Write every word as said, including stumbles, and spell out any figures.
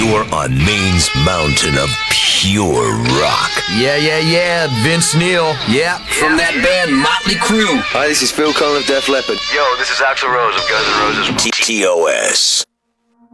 tour on Maine's mountain of pure rock. Yeah, yeah, yeah, Vince Neil. Yeah, from that band Motley Crue. Hi, this is Phil Collins of Def Leppard. Yo, this is Axl Rose of Guns N' Roses. T O S